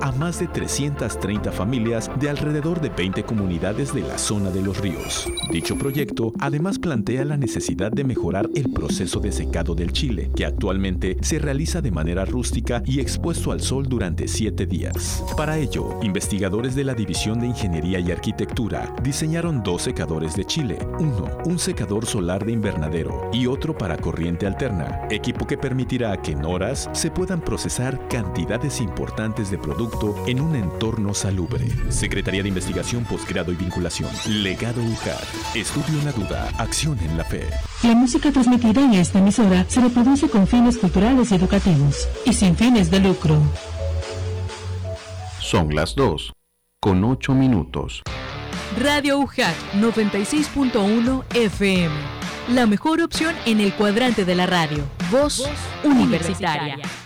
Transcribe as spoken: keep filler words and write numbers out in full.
a más de trescientas treinta familias de alrededor de veinte comunidades de la zona de Los Ríos. Dicho proyecto además plantea la necesidad de mejorar el proceso de secado del chile, que actualmente se realiza de manera rústica y expuesto al sol durante siete días. Para ello, investigadores de la División de Ingeniería y Arquitectura diseñaron dos secadores de chile, uno, un secador solar de invernadero y otro para corriente alterna, equipo que permitirá que en horas se puedan procesar cantidades importantes de producto en un entorno salubre. Secretaría de Investigación, Posgrado y Vinculación. Legado U J A T. Estudio en la duda, acción en la fe. La música transmitida en esta emisora se reproduce con fines culturales y educativos y sin fines de lucro. Son las dos, con ocho minutos. Radio U J A T noventa y seis punto uno F M. La mejor opción en el cuadrante de la radio. Voz, Voz universitaria. universitaria.